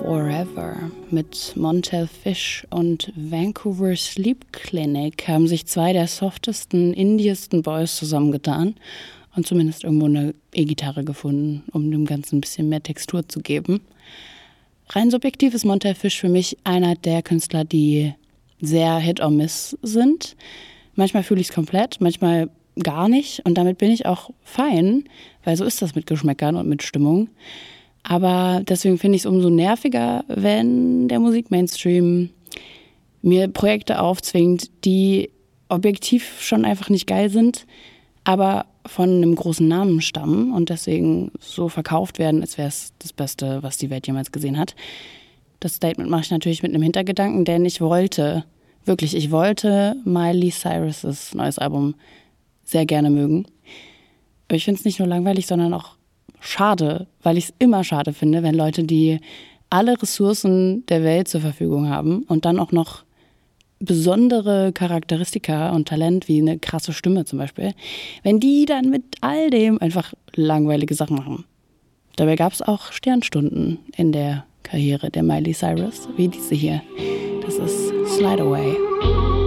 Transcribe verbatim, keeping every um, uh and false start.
Forever mit Montel Fish und Vancouver Sleep Clinic haben sich zwei der softesten, indiesten Boys zusammengetan und zumindest irgendwo eine E-Gitarre gefunden, um dem Ganzen ein bisschen mehr Textur zu geben. Rein subjektiv ist Montel Fish für mich einer der Künstler, die sehr Hit or Miss sind. Manchmal fühle ich es komplett, manchmal gar nicht und damit bin ich auch fein, weil so ist das mit Geschmäckern und mit Stimmung. Aber deswegen finde ich es umso nerviger, wenn der Musikmainstream mir Projekte aufzwingt, die objektiv schon einfach nicht geil sind, aber von einem großen Namen stammen und deswegen so verkauft werden, als wäre es das Beste, was die Welt jemals gesehen hat. Das Statement mache ich natürlich mit einem Hintergedanken, denn ich wollte, wirklich, ich wollte Miley Cyrus' neues Album sehr gerne mögen. Aber ich finde es nicht nur langweilig, sondern auch schade, weil ich es immer schade finde, wenn Leute, die alle Ressourcen der Welt zur Verfügung haben und dann auch noch besondere Charakteristika und Talent, wie eine krasse Stimme zum Beispiel, wenn die dann mit all dem einfach langweilige Sachen machen. Dabei gab es auch Sternstunden in der Karriere der Miley Cyrus, wie diese hier. Das ist Slide Away.